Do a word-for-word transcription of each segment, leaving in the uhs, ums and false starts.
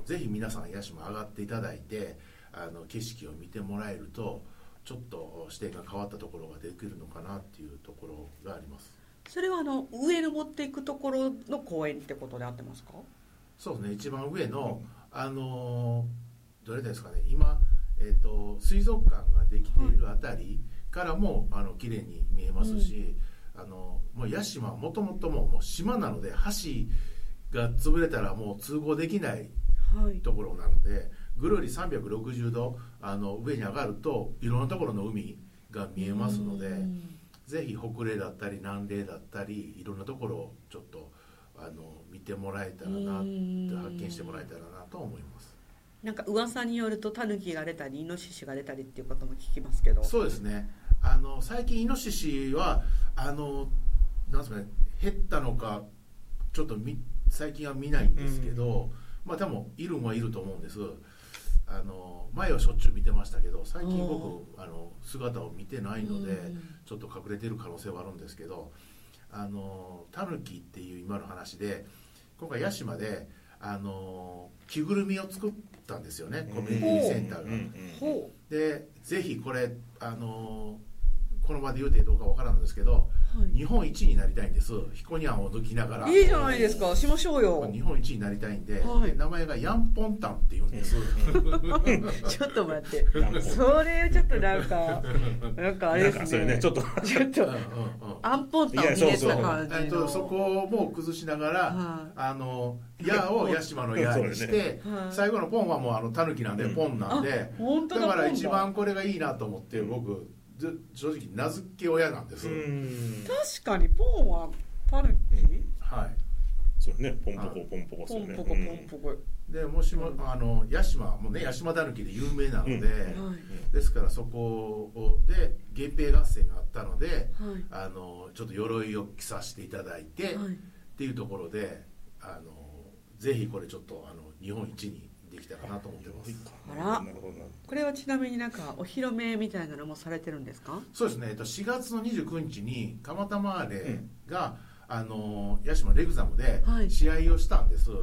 ぜひ皆さん屋島上がっていただいて、あの景色を見てもらえるとちょっと視点が変わったところができるのかなっていうところがあります。 それはあの上に持っていくところの公園ってことで合ってますか？ そうですね、一番上の、あのー、どれですかね、今、えーと、水族館ができているあたりからも、はい、あの綺麗に見えますし、うん、あのもう屋島はもともともう島なので橋が潰れたらもう通行できないところなので、はい、ぐるりさんびゃくろくじゅうどあの上に上がるといろんなところの海が見えますので、ぜひ北嶺だったり南嶺だったりいろんなところをちょっとあの見てもらえたらな、発見してもらえたらなと思います。 なんか噂によるとタヌキが出たりイノシシが出たりっていうことも聞きますけど。 そうですね、あの最近イノシシはあのなんですかね、減ったのかちょっとみ最近は見ないんですけど、まあ多分いるもはいると思うんです。あの前はしょっちゅう見てましたけど、最近僕あの姿を見てないのでちょっと隠れてる可能性はあるんですけど、あのタヌキっていう今の話で、今回屋島であの着ぐるみを作ったんですよね、コミュニティセンターが。でぜひこれあのこの場で言うてどうかわからんのですけど、はい、日本一になりたいんです。ひこにゃんを抜きながら。 いいじゃないですか、しましょうよ。 日本一になりたいんで、はい、で名前がヤンポンタンって言うんです。 ちょっと待って、それちょっとなんかなんかあれですね、 それねちょっとちょっと、うんうんうん、アンポンタンを入れた感じの、 そうそう、そこも崩しながら、はい、あのヤを屋島のヤにして、ね、最後のポンはもうあのタヌキなんで、うん、ポンなんで、だから一番これがいいなと思って僕正直名付け親なんです。 確かにポンはタヌキ、 はい、 そうね、ポンポコポンポコですよね。 ポンポコポンポコ、 でもしもあの屋島もね、屋島タヌキで有名なので、うんはい、ですからそこで源平合戦があったので、はい、あのちょっと鎧を着させていただいて、はい、っていうところで、あのぜひこれちょっとあの日本一にできたらなと思ってます。 あら、これはちなみになんかお披露目みたいなのもされてるんですか？ そうですね、しがつのにじゅうくにちに蒲田マーレが、うん、あの屋島レグザムで試合をしたんです、はい、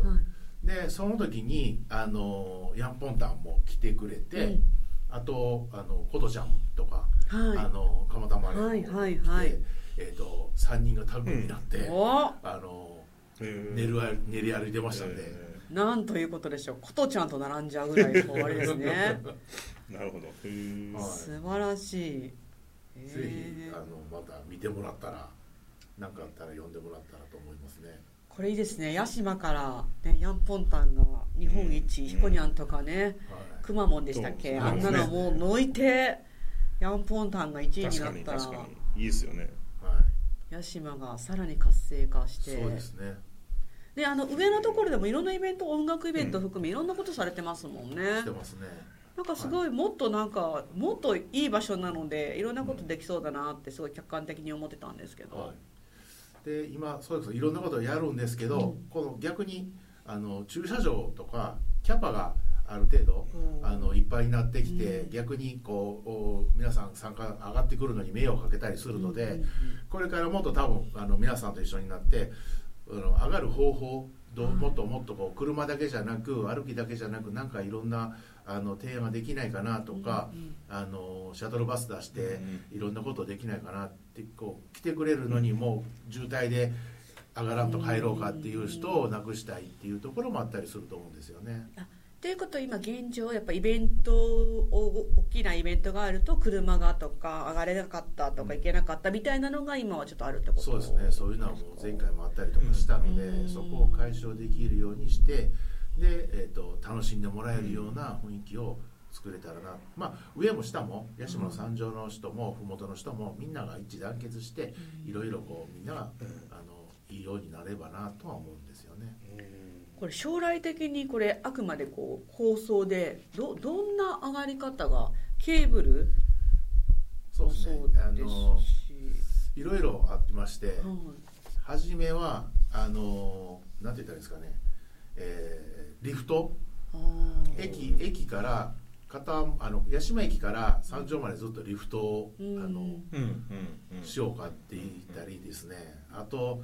でその時にあのヤンポンタンも来てくれて、うん、あとあのコトちゃんとか、はい、あの蒲田マーレも来て、はいはいはい、えー、とさんにんがタッグになって、うん、あの練り練り歩いてましたんで、 なんということでしょう、ことちゃんと並んじゃうぐらい終わりですね。 なるほど、へ、 はい、素晴らしい。 ぜひあのまた見てもらったら、何かあったら呼んでもらったらと思いますね。 これいいですね、屋島から、ね、ヤンポンタンが日本一、うん、ヒコニャンとかね、はい、くまモンでしたっけ、ね、あんなのもう抜いてヤンポンタンがいちいになったら、確かに確かにいいですよね、 はい、 屋島がさらに活性化して、 そうですね。 であの上のところでもいろんなイベント、音楽イベント含めいろんなことされてますもんね。 してますね。 なんかすごい、もっとなんかもっといい場所なのでいろんなことできそうだなってすごい客観的に思ってたんですけど、はい、 で今そうですいろんなことをやるんですけど、うん、この逆にあの駐車場とかキャパがある程度、うん、あのいっぱいになってきて、うん、逆にこう皆さん参加上がってくるのに迷惑をかけたりするので、うんうんうん、これからもっと多分あの皆さんと一緒になって上がる方法どうもっともっとこう車だけじゃなく歩きだけじゃなくなんかいろんなあの提案ができないかなとか、うんうん、あのシャトルバス出していろんなことできないかなってこう来てくれるのにもう渋滞で上がらんと帰ろうかっていう人をなくしたいっていうところもあったりすると思うんですよね。 ということは今現状やっぱイベント大きなイベントがあると車がとか上がれなかったとか行けなかったみたいなのが今はちょっとあるってこと？ そうですね、そういうのはもう前回もあったりとかしたので、うん、そこを解消できるようにしてで、えーと、楽しんでもらえるような雰囲気を作れたらな、まあ上も下も屋島の山上の人も麓の人もみんなが一致団結していろいろこうみんなが、うん、あのいいようになればなとは思うんですよね。 これ将来的にこれあくまでこう構想で ど, どんな上がり方がケーブルそうですね、あのいろいろありまして、うん、初めはあのなんて言ったらいいんですかね、えー、リフト駅駅から片あの八島駅から山上までずっとリフトを、うん、あの、うん、しようかって言ったりですね、あとあ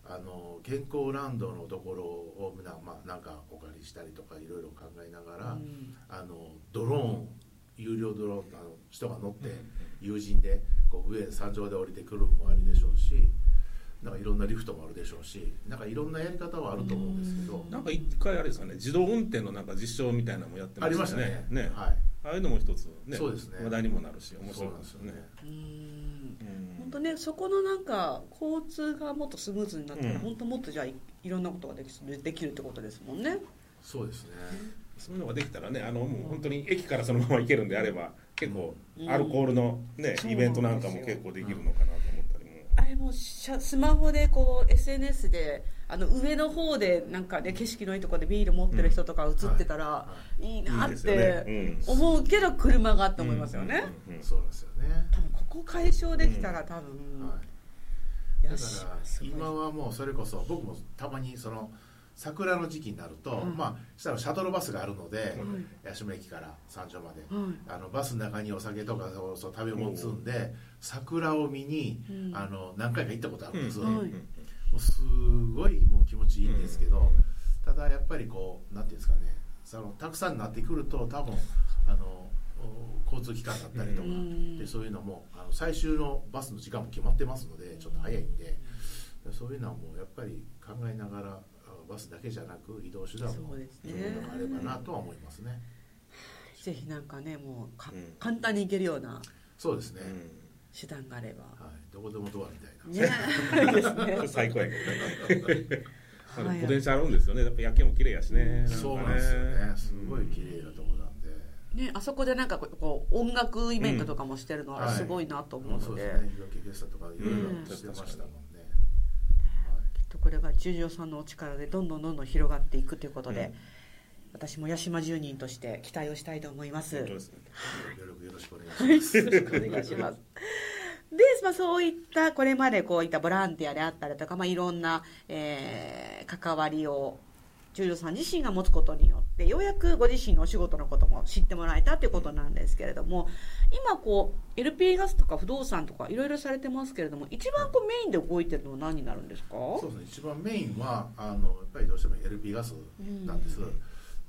あの健康ランドのところをな、まあ、なんかお借りしたりとかいろいろ考えながら、うん、あのドローン有料ドローンあの人が乗って友人でこう上山上で降りてくるのもあるでしょうし、なんかいろんなリフトもあるでしょうし、なんかいろんなやり方はあると思うんですけど、 なんか一回あれですかね、自動運転のなんか実証みたいなのもやってましたね。ありましたね。ね、はい。ああいうのも一つね、そうですね、話題にもなるし面白いですよね。 本当ね、そこのなんか交通がもっとスムーズになったら、うん、本当もっとじゃあ い, いろんなことができできるってことですもんね。 そうですね。 そういうのができたらね、あのもう本当に駅からそのまま行けるんであれば、結構アルコールのね、うん、イベントなんかも結構できるのかなと思ったりも。 あれもスマホでこう エスエヌエス であの上の方でなんかね景色のいいところでビール持ってる人とか映ってたらいいなって思うけど車がって思いますよね。 そうですよね。 多分ここ解消できたら多分、うんはい、 だから今はもうそれこそ僕もたまにその桜の時期になると、うん、まあしたらシャトルバスがあるので、うん、八島駅から山頂まで、うん、あのバスの中にお酒とかそうそう食べ物積んで、うん、桜を見に、うん、あの何回か行ったことあるんです、うん、もうすごいもう気持ちいいんですけど、うん、ただやっぱりこうなんていうんですかね、そのたくさんになってくると多分あの交通機関だったりとか、うん、でそういうのもあの最終のバスの時間も決まってますのでちょっと早いんで、そういうのはもうやっぱり考えながらバスだけじゃなく移動手段もそういうのがあればなとは思いますね。 ぜひなんかねもうか、うん、簡単に行けるようなそうですね、 手段があれば、 はい、どこでもドアみたいな、ね、ですね最高やけどねポテンシャルあるんですよね。やっぱ夜景も綺麗やしね、 うん、そうなんですよね。すごい綺麗なところなんで、 ね、あそこでなんかこう音楽イベントとかもしてるのはすごいなと思うので、うんはい、そうですね、夜景フェスタとかいろいろしてましたもんね、うんこれが中条さんのお力でどんどんどんどん広がっていくということで、うん、私も八島住人として期待をしたいと思います。 本当ですね。協力よろしくお願いします。よろしくお願いします。で、まあ、そういったこれまでこういったボランティアであったりとか、まあ、いろんな、えー、関わりを中条さん自身が持つことによってようやくご自身のお仕事のことも知ってもらえたということなんですけれども、今こう エルピー ガスとか不動産とかいろいろされてますけれども、一番こうメインで動いてるのは何になるんですか？ そうですね、一番メインはあのやっぱりどうしても エルピー ガスなんです、うん、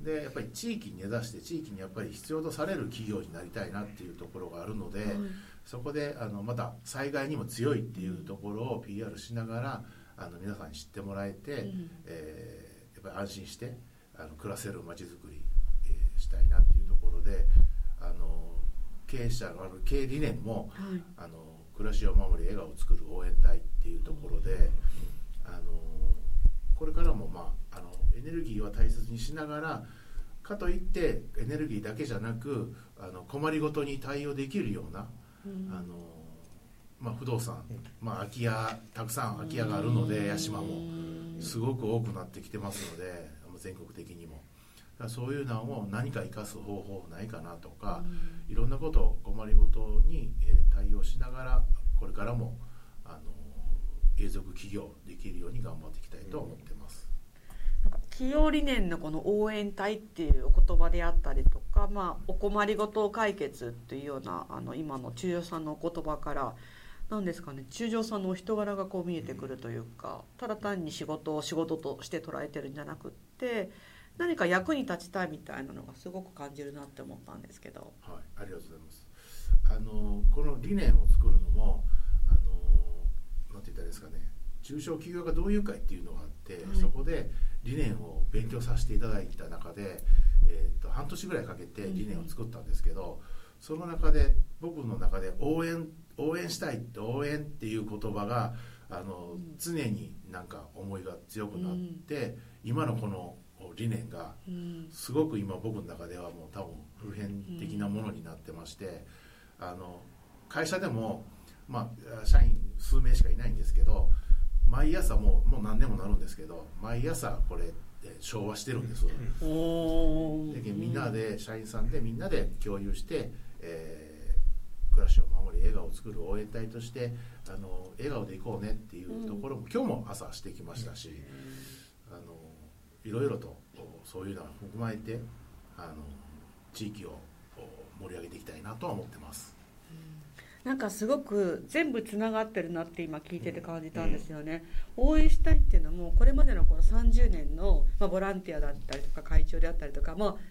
でやっぱり地域に根ざして地域にやっぱり必要とされる企業になりたいなっていうところがあるので、うん、そこであのまた災害にも強いっていうところを ピーアール しながらあの皆さんに知ってもらえて、うん、えーやっぱり安心してあの暮らせるまちづくり、えー、したいなっていうところで、あの経営者のある経営理念も、はい、あの暮らしを守り笑顔を作る応援隊っていうところで、あのこれからも、まあ、あのエネルギーは大切にしながらかといってエネルギーだけじゃなくあの困りごとに対応できるような、うん、あのまあ、不動産、まあ、空き家たくさん空き家があるので八島もすごく多くなってきてますので全国的にもだそういうのを何か生かす方法ないかなとか、いろんなこと困りごとに対応しながらこれからもあの永続起業できるように頑張っていきたいと思ってます。 なんか企業理念のこの応援隊っていうお言葉であったりとか、まあ、お困りごと解決っていうようなあの今の中条さんのお言葉からなんですかね、中条さんのお人柄がこう見えてくるというか、ただ単に仕事を仕事として捉えてるんじゃなくって何か役に立ちたいみたいなのがすごく感じるなって思ったんですけど。 はい、ありがとうございます。あのこの理念を作るのもあのなんて言ったらいいですかね、中小企業家同友会っていうのがあって、はい、そこで理念を勉強させていただいた中で、えー、と半年ぐらいかけて理念を作ったんですけど、うん、その中で僕の中で応援応援したいって応援っていう言葉があの、うん、常になんか思いが強くなって、うん、今のこの理念がすごく今僕の中ではもう多分普遍的なものになってまして、うん、あの会社でも、まあ、社員数名しかいないんですけど毎朝もう、もう何年もなるんですけど毎朝これ昭和してるんです、うん、でみんなで社員さんでみんなで共有して、えー暮らしを守り笑顔を作る応援隊としてあの笑顔でいこうねっていうところも、うん、今日も朝してきましたし、うん、あのいろいろとそういうのを踏まえてあの地域を盛り上げていきたいなとは思ってます。 なんかすごく全部つながってるなって今聞いてて感じたんですよね、うん、応援したいっていうのもこれまでのこのさんじゅうねんの、まあ、ボランティアだったりとか会長であったりとか、まあ、